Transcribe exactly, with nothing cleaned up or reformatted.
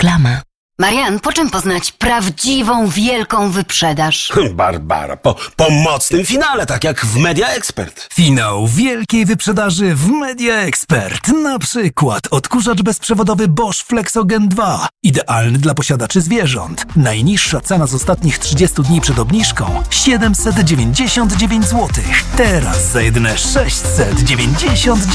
Reklama. Marian, po czym poznać prawdziwą, wielką wyprzedaż? Barbara, po, po mocnym finale, tak jak w Media Expert. Finał wielkiej wyprzedaży w Media Expert. Na przykład odkurzacz bezprzewodowy Bosch Flexogen dwa. Idealny dla posiadaczy zwierząt. Najniższa cena z ostatnich trzydziestu dni przed obniżką siedemset dziewięćdziesiąt dziewięć złotych. Teraz za jedyne sześćset dziewięćdziesiąt dziewięć